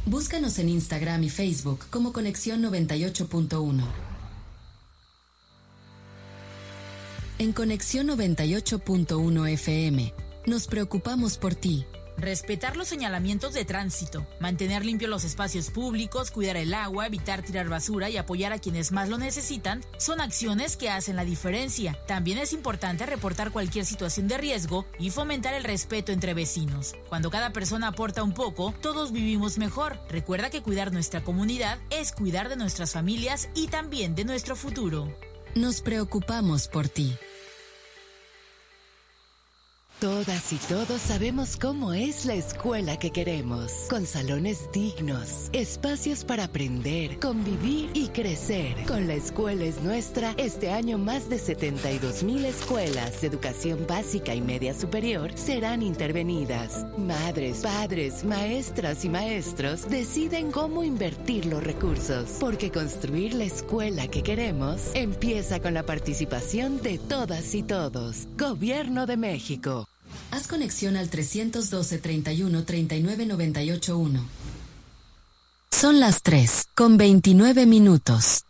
Búscanos en Instagram y Facebook como Conexión 98.1. En Conexión 98.1 FM, nos preocupamos por ti. Respetar los señalamientos de tránsito, mantener limpios los espacios públicos, cuidar el agua, evitar tirar basura y apoyar a quienes más lo necesitan son acciones que hacen la diferencia. También es importante reportar cualquier situación de riesgo y fomentar el respeto entre vecinos. Cuando cada persona aporta un poco, todos vivimos mejor. Recuerda que cuidar nuestra comunidad es cuidar de nuestras familias y también de nuestro futuro. Nos preocupamos por ti. Todas y todos sabemos cómo es la escuela que queremos, con salones dignos, espacios para aprender, convivir y crecer. Con La Escuela es Nuestra, este año más de 72,000 escuelas de educación básica y media superior serán intervenidas. Madres, padres, maestras y maestros deciden cómo invertir los recursos, porque construir la escuela que queremos empieza con la participación de todas y todos. Gobierno de México. Haz conexión al 312 31 39 98 1. Son las 3:29.